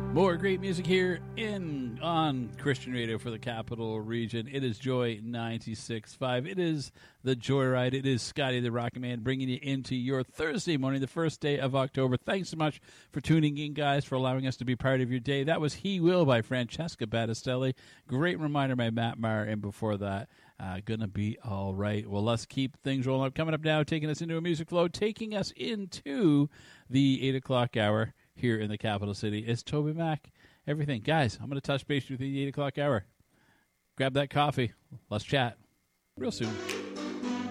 More great music here on Christian Radio for the Capital Region. It is Joy 96.5. It is the Joyride. It is Scotty the Rocket Man bringing you into your Thursday morning, the first day of October. Thanks so much for tuning in, guys, for allowing us to be part of your day. That was He Will by Francesca Battistelli. Great reminder by Matt Maher, and before that, Gonna Be All Right. Well, let's keep things rolling up. Coming up now, taking us into a music flow, taking us into the 8 o'clock hour here in the capital city is Toby Mac. Everything. Guys, I'm going to touch base with you at the 8 o'clock hour. Grab that coffee. Let's chat real soon.